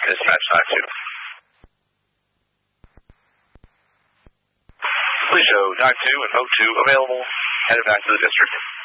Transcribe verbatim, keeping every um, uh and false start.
Dispatch five two. Please show dive two and mode two available. Headed back to the district.